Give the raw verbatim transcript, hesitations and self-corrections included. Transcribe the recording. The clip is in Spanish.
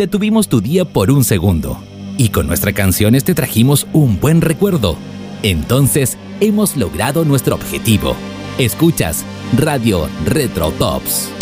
detuvimos tu día por un segundo. Y con nuestras canciones te trajimos un buen recuerdo. Entonces, hemos logrado nuestro objetivo. Escuchas Radio Retro Tops.